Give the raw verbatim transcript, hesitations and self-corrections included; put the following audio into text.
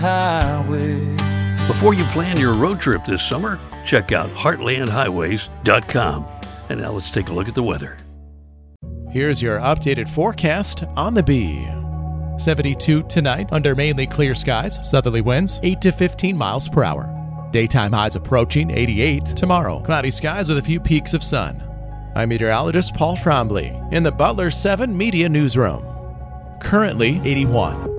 highway. Before you plan your road trip this summer, check out heartland highways dot com. And now let's take a look at the weather. Here's your updated forecast on the Bee. seventy-two tonight under mainly clear skies, southerly winds eight to fifteen miles per hour. Daytime highs approaching eighty-eight tomorrow. Cloudy skies with a few peaks of sun. I'm meteorologist Paul Trombley in the Butler seven Media Newsroom. Currently eighty-one.